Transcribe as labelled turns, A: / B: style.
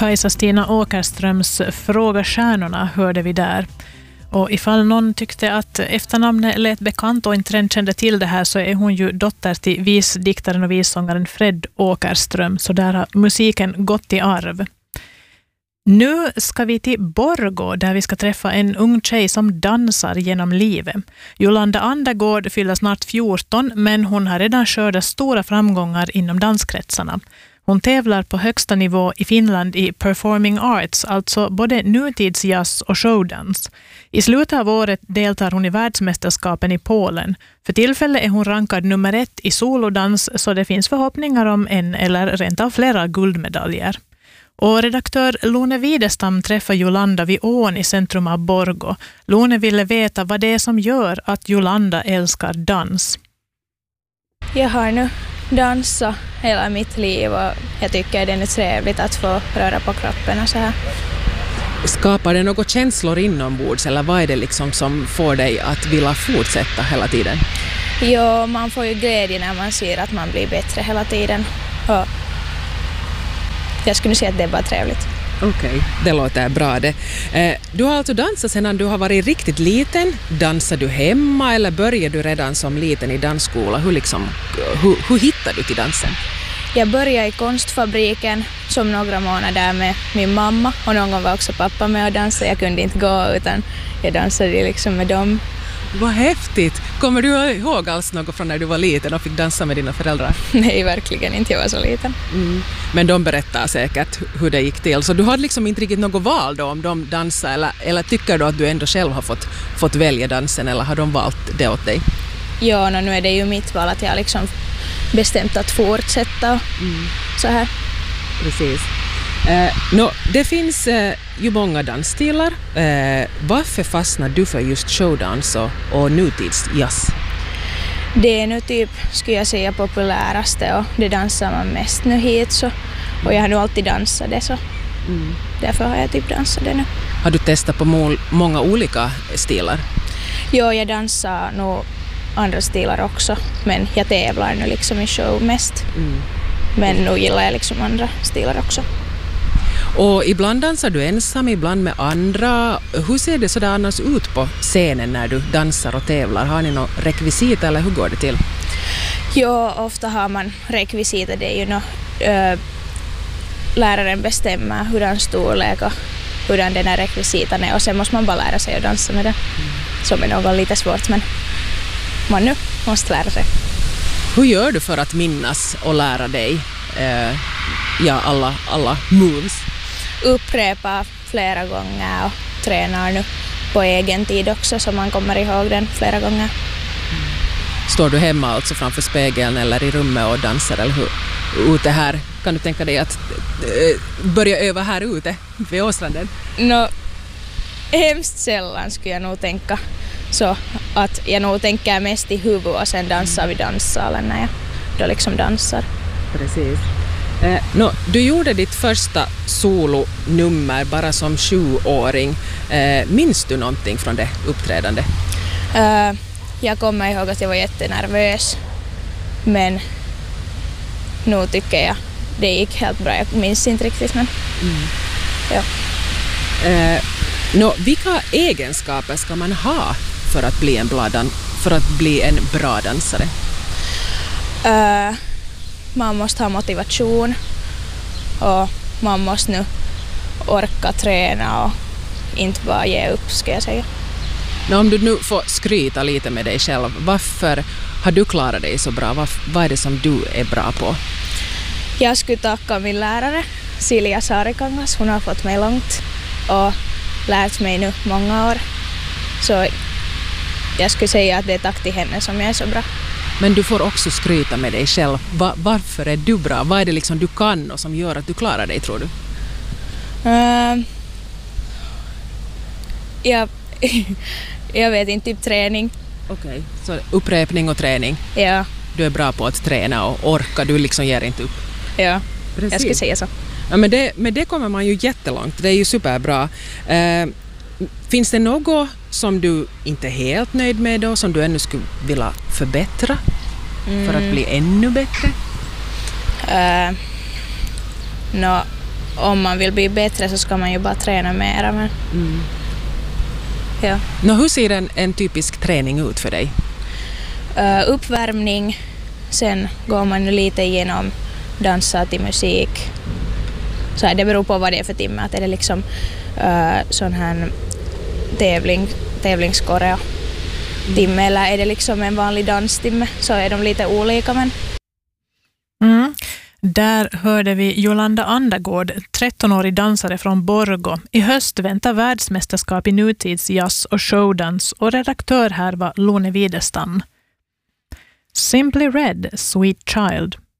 A: Kajsa-Stina Åkerströms Fråga stjärnorna hörde vi där. Och ifall någon tyckte att efternamnet lät bekant och inte redan kände till det här, så är hon ju dotter till visdiktaren och vissångaren Fred Åkerström. Så där har musiken gått i arv. Nu ska vi till Borgå där vi ska träffa en ung tjej som dansar genom livet. Jolanda Andergård fyller snart 14, men hon har redan skördat stora framgångar inom danskretsarna. Hon tävlar på högsta nivå i Finland i performing arts, alltså både nutidsjazz och showdans. I slutet av året deltar hon i världsmästerskapen i Polen. För tillfället är hon rankad nummer 1 i solodans, så det finns förhoppningar om en eller rent av flera guldmedaljer. Och redaktör Lone Widestam träffar Jolanda vid ån i centrum av Borgå. Lone ville veta vad det är som gör att Jolanda älskar dans.
B: Jag har nu dansat hela mitt liv och jag tycker det är trevligt att få röra på kroppen och så här.
C: Skapar det några känslor inombords eller vad är det liksom som får dig att vilja fortsätta hela tiden?
B: Jo, man får ju glädje när man ser att man blir bättre hela tiden. Och jag skulle säga att det är bara trevligt.
C: Okej, det låter bra det. Du har alltså dansat sedan du har varit riktigt liten. Dansar du hemma eller började du redan som liten i dansskola? Hur hittade du till dansen?
B: Jag började i konstfabriken som några månader med min mamma och någon gång var också pappa med och dansa. Jag kunde inte gå utan jag dansade liksom med dem.
C: Vad häftigt! Kommer du ihåg alls något från när du var liten och fick dansa med dina föräldrar?
B: Nej, verkligen inte. Jag var så liten.
C: Men de berättar säkert hur det gick till. Så du hade liksom inte riktigt något val då om de dansar eller tycker du att du ändå själv har fått välja dansen eller har de valt det åt dig?
B: Ja, nu är det ju mitt val att jag liksom bestämt att fortsätta så här.
C: Precis. Det finns ju många dansstilar. Varför fastnar du för just showdans och nutidsjazz?
B: Det är nu typ, skulle jag säga, populäraste och det dansar man mest nu hit så. Och jag har nu alltid dansat det så. Därför har jag typ dansat det nu.
C: Har du testat på många olika stilar?
B: Jo, jag dansar nog andra stilar också. Men jag tävlar nu liksom i show mest. Men nu gillar jag liksom andra stilar också.
C: Och ibland dansar du ensam, ibland med andra. Hur ser det sådär annars ut på scenen när du dansar och tävlar? Har ni någon rekvisita eller hur går det till?
B: Ja, ofta har man rekvisita. Det är ju läraren bestämmer hurdan storlek och hurdan den här rekvisitan är. Och sen måste man bara lära sig att dansa med det. Som är något lite svårt, men man nu måste lära sig.
C: Hur gör du för att minnas och lära dig alla moves?
B: Upprepa flera gånger och tränar nu på egen tid också så man kommer ihåg den flera gånger.
C: Står du hemma alltså framför spegeln eller i rummet och dansar eller hur? Ute här, kan du tänka dig att börja öva här ute vid Åstranden?
B: Hemskt sällan skulle jag nog tänka så att jag nog tänker mest i huvudet och sen dansar vid danssalen när jag då liksom dansar.
C: Precis. Du gjorde ditt första solonummer bara som 7-åring. Minns du någonting från det uppträdande?
B: Jag kommer ihåg att jag var jättenervös. Men nu tycker jag det gick helt bra. Jag minns inte riktigt. Men ja.
C: Vilka egenskaper ska man ha för att bli en bra dansare?
B: Man måste ha motivation och man måste nu orka träna och inte bara ge upp, ska jag säga.
C: Om du nu får skryta lite med dig själv, varför har du klarat dig så bra? Vad är det som du är bra på?
B: Jag skulle tacka min lärare, Silja Saarikangas. Hon har fått mig långt och lärt mig nu många år. Så jag skulle säga att det är tack till henne som jag är så bra.
C: Men du får också skryta med dig själv. Varför är du bra? Vad är det liksom du kan och som gör att du klarar dig, tror du?
B: Jag vet inte, typ träning.
C: Okej, så upprepning och träning.
B: Ja.
C: Du är bra på att träna och orka, du liksom ger inte upp.
B: Ja,
C: precis.
B: Jag skulle säga så.
C: Ja, men det kommer man ju jättelångt, det är ju superbra. Finns det något som du inte är helt nöjd med då, som du ännu skulle vilja förbättra för att bli ännu bättre?
B: om man vill bli bättre så ska man ju bara träna mera. Men ja.
C: Hur ser en typisk träning ut för dig?
B: Uppvärmning, sen går man lite igenom dansa till musik. Så här, det beror på vad det är för timme. Att är det liksom sån här tävlingskoreo timme eller är det liksom en vanlig danstimme, så är de lite olika. Men...
A: Där hörde vi Jolanda Andergård, 13-årig dansare från Borgå. I höst väntar världsmästerskap i nutidsjazz och showdans och redaktör här var Lone Widestam. Simply Red, Sweet Child.